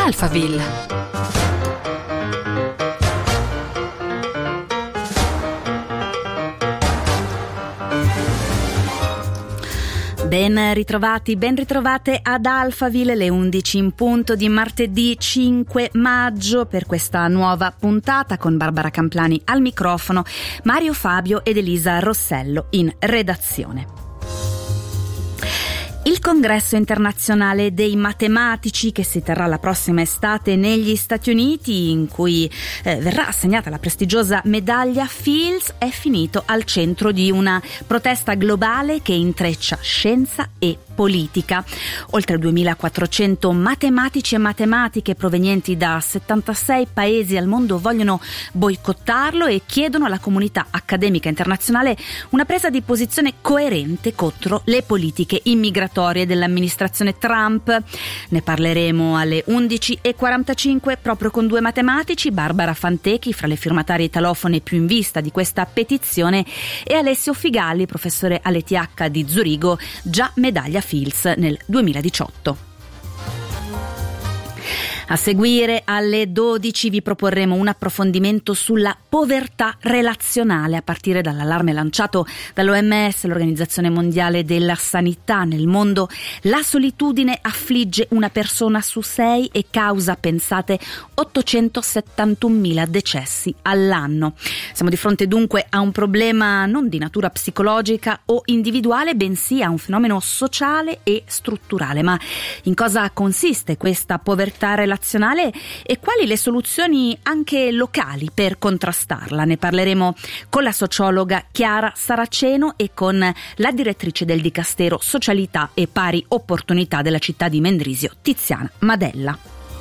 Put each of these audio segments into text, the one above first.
Alphaville. Ben ritrovati, ben ritrovate ad Alphaville, le 11 in punto di martedì 5 maggio per questa nuova puntata con Barbara Camplani al microfono, Mario Fabio ed Elisa Rossello in redazione. Il Congresso internazionale dei matematici, che si terrà la prossima estate negli Stati Uniti, in cui verrà assegnata la prestigiosa medaglia Fields, è finito al centro di una protesta globale che intreccia scienza e politica. Oltre 2400 matematici e matematiche provenienti da 76 paesi al mondo vogliono boicottarlo e chiedono alla comunità accademica internazionale una presa di posizione coerente contro le politiche immigratorie dell'amministrazione Trump. Ne parleremo alle 11:45 proprio con due matematici, Barbara Fantechi, fra le firmatarie italofone più in vista di questa petizione, e Alessio Figalli, professore all'ETH di Zurigo, già medaglia Fields nel 2018. A seguire alle 12 vi proporremo un approfondimento sulla povertà relazionale a partire dall'allarme lanciato dall'OMS, l'Organizzazione Mondiale della Sanità. Nel mondo la solitudine affligge una persona su 6 e causa, pensate, 871.000 decessi all'anno. Siamo di fronte dunque a un problema non di natura psicologica o individuale, bensì a un fenomeno sociale e strutturale. Ma in cosa consiste questa povertà relazionale e quali le soluzioni anche locali per contrastarla? Ne parleremo con la sociologa Chiara Saraceno e con la direttrice del Dicastero Socialità e Pari Opportunità della città di Mendrisio, Tiziana Madella.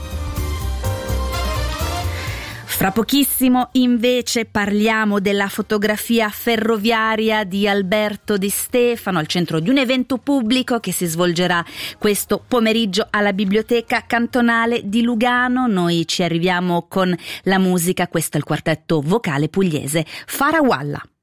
Fra pochissimo invece parliamo della fotografia ferroviaria di Alberto Di Stefano, al centro di un evento pubblico che si svolgerà questo pomeriggio alla Biblioteca Cantonale di Lugano. Noi ci arriviamo con la musica, questo è il quartetto vocale pugliese Farawalla.